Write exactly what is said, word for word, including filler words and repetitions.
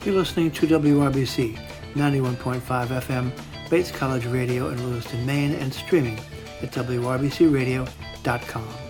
You're listening to W R B C ninety-one point five F M, Bates College Radio in Lewiston, Maine, and streaming at W R B C radio dot com.